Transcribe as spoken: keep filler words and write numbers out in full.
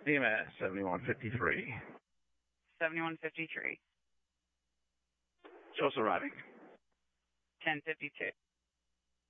D M S seventy-one fifty-three. seventy-one fifty-three. Just arriving. ten fifty-two.